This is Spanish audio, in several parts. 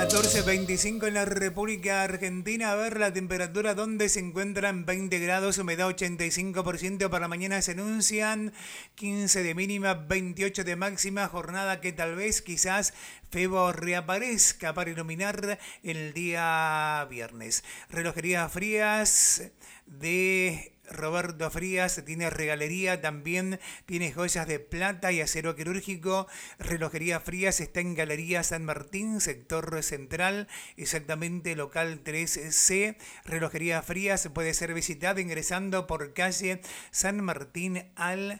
14:25 en la República Argentina. A ver la temperatura donde se encuentra en 20 grados, humedad 85%. Para mañana se anuncian 15 de mínima, 28 de máxima. Jornada que tal vez, quizás, Febo reaparezca para iluminar el día viernes. Relojería Frías de Roberto Frías tiene regalería, también tiene joyas de plata y acero quirúrgico. Relojería Frías está en Galería San Martín, sector central, exactamente local 3C. Relojería Frías puede ser visitada ingresando por calle San Martín al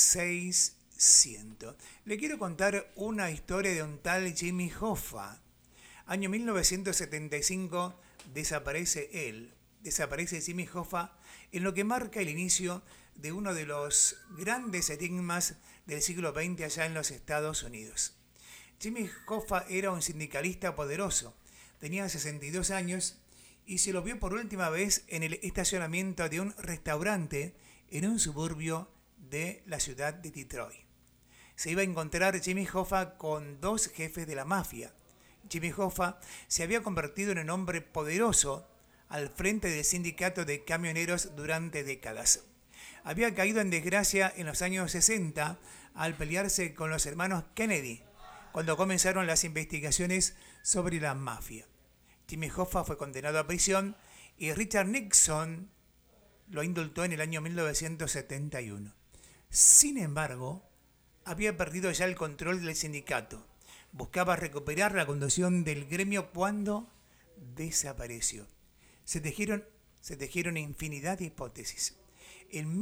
600. Le quiero contar una historia de un tal Jimmy Hoffa. Año 1975 desaparece él. Desaparece Jimmy Hoffa en lo que marca el inicio de uno de los grandes enigmas del siglo XX allá en los Estados Unidos. Jimmy Hoffa era un sindicalista poderoso, tenía 62 años y se lo vio por última vez en el estacionamiento de un restaurante en un suburbio de la ciudad de Detroit. Se iba a encontrar Jimmy Hoffa con dos jefes de la mafia. Jimmy Hoffa se había convertido en un hombre poderoso al frente del sindicato de camioneros durante décadas. Había caído en desgracia en los años 60 al pelearse con los hermanos Kennedy, cuando comenzaron las investigaciones sobre la mafia. Jimmy Hoffa fue condenado a prisión y Richard Nixon lo indultó en el año 1971. Sin embargo, había perdido ya el control del sindicato. Buscaba recuperar la conducción del gremio cuando desapareció. Se tejieron infinidad de hipótesis. En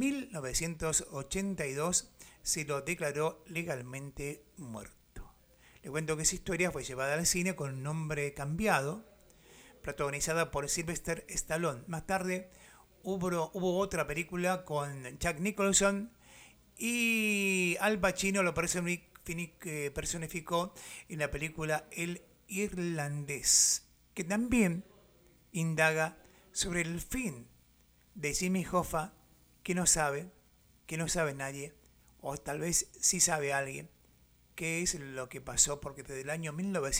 1982 se lo declaró legalmente muerto. Le cuento que esa historia fue llevada al cine con un nombre cambiado, protagonizada por Sylvester Stallone. Más tarde hubo otra película con Jack Nicholson y Al Pacino lo personificó en la película El Irlandés, que también indaga sobre el fin de Jimmy Hoffa, que no sabe nadie, o tal vez sí sabe alguien, qué es lo que pasó, porque desde el año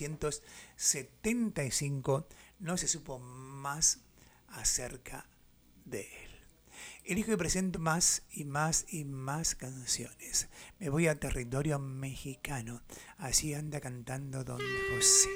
1975 no se supo más acerca de él. Elijo y presento más y más y más canciones. Me voy a territorio mexicano. Así anda cantando Don José.